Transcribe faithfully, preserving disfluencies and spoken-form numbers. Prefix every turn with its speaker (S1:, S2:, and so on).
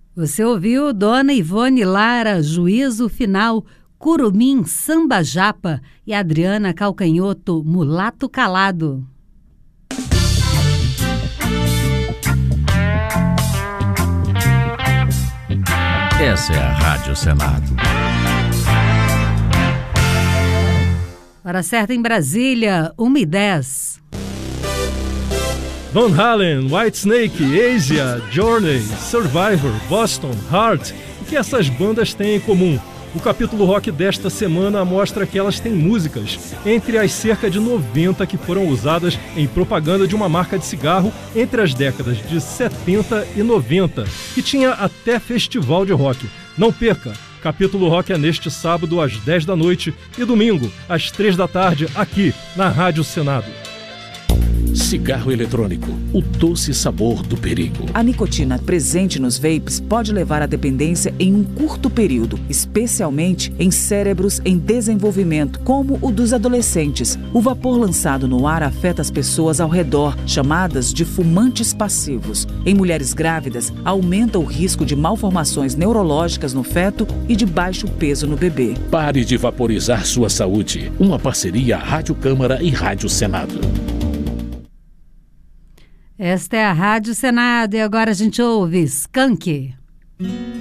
S1: Você ouviu Dona Ivone Lara, Juízo Final, Curumim, Samba Japa e Adriana Calcanhoto, Mulato Calado.
S2: Essa é a Rádio Senado.
S1: Hora certa em Brasília, uma e dez.
S3: Van Halen, Whitesnake, Asia, Journey, Survivor, Boston, Heart. O que essas bandas têm em comum? O capítulo rock desta semana mostra que elas têm músicas entre as cerca de noventa que foram usadas em propaganda de uma marca de cigarro entre as décadas de setenta e noventa, que tinha até festival de rock. Não perca! Capítulo Rock é neste sábado às dez da noite e domingo às três da tarde aqui na Rádio Senado.
S4: Cigarro eletrônico, o doce sabor do perigo.
S5: A nicotina presente nos vapes pode levar à dependência em um curto período, especialmente em cérebros em desenvolvimento, como o dos adolescentes. O vapor lançado no ar afeta as pessoas ao redor, chamadas de fumantes passivos. Em mulheres grávidas, aumenta o risco de malformações neurológicas no feto e de baixo peso no bebê.
S4: Pare de vaporizar sua saúde. Uma parceria Rádio Câmara e Rádio Senado.
S1: Esta é a Rádio Senado e agora a gente ouve Skank.